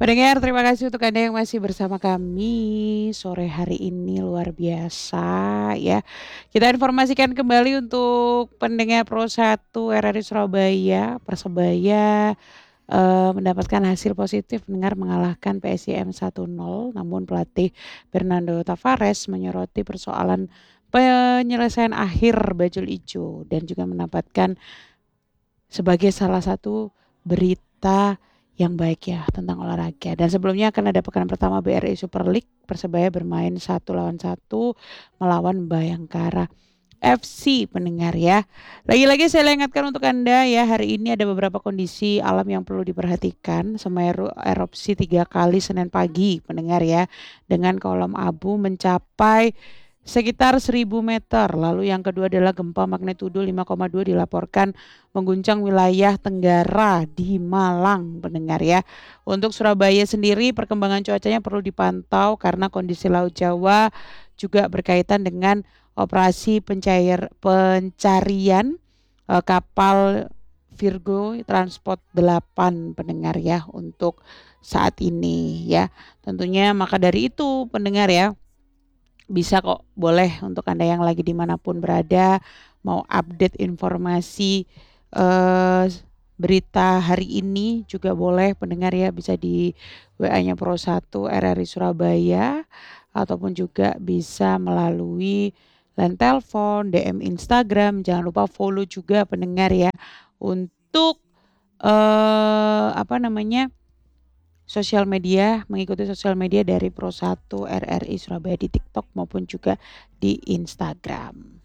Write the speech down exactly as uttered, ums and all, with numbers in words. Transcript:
Pendengar, terima kasih untuk Anda yang masih bersama kami sore hari ini luar biasa ya. Kita informasikan kembali untuk pendengar Pro satu R R I Surabaya, Persebaya eee, mendapatkan hasil positif dengar mengalahkan P S I M satu nol, namun pelatih Fernando Tavares menyoroti persoalan penyelesaian akhir bajul ijo dan juga mendapatkan sebagai salah satu berita yang baik ya tentang olahraga. Dan sebelumnya akan ada pekan pertama B R I Super League, Persebaya bermain satu lawan satu melawan Bayangkara F C pendengar ya. Lagi-lagi saya ingatkan untuk Anda ya, hari ini ada beberapa kondisi alam yang perlu diperhatikan. Semeru erupsi tiga kali Senin pagi pendengar ya, dengan kolom abu mencapai sekitar seribu meter. Lalu yang kedua adalah gempa magnitudo lima koma dua dilaporkan mengguncang wilayah Tenggara di Malang pendengar ya. Untuk Surabaya sendiri perkembangan cuacanya perlu dipantau karena kondisi Laut Jawa juga berkaitan dengan operasi pencair pencarian eh, kapal Virgo Transport delapan pendengar ya untuk saat ini ya. Tentunya maka dari itu pendengar ya, bisa kok, boleh untuk Anda yang lagi dimanapun berada, mau update informasi eh, berita hari ini juga boleh pendengar ya, bisa di W A-nya Pro satu R R I Surabaya ataupun juga bisa melalui line telepon, D M Instagram. Jangan lupa follow juga pendengar ya untuk eh apa namanya? Sosial media, mengikuti sosial media dari Pro satu R R I Surabaya di TikTok maupun juga di Instagram.